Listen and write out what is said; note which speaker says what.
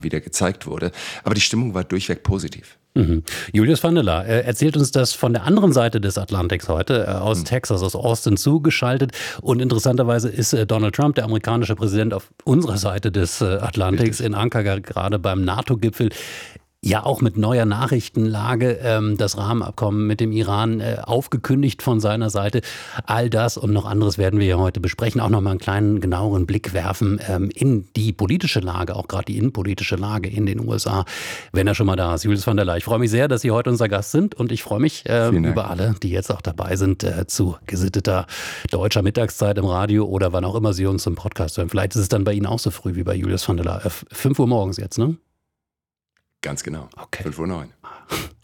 Speaker 1: wieder gezeigt wurde. Aber die Stimmung war durchweg positiv.
Speaker 2: Mhm. Julius van der Laar erzählt uns das von der anderen Seite des Atlantiks heute, aus Texas, aus Austin zugeschaltet. Und interessanterweise ist Donald Trump, der amerikanische Präsident, auf unserer Seite des Atlantiks in Ankara gerade beim NATO-Gipfel. Ja, auch mit neuer Nachrichtenlage, das Rahmenabkommen mit dem Iran aufgekündigt von seiner Seite. All das und noch anderes werden wir ja heute besprechen. Auch noch mal einen kleinen, genaueren Blick werfen in die politische Lage, auch gerade die innenpolitische Lage in den USA, wenn er schon mal da ist. Julius van der Laar, ich freue mich sehr, dass Sie heute unser Gast sind und ich freue mich über alle, die jetzt auch dabei sind zu gesitteter deutscher Mittagszeit im Radio oder wann auch immer Sie uns im Podcast hören. Vielleicht ist es dann bei Ihnen auch so früh wie bei Julius van der Laar. 5 Uhr morgens jetzt, ne?
Speaker 1: Ganz genau.
Speaker 2: Okay.
Speaker 1: 5:09 Uhr.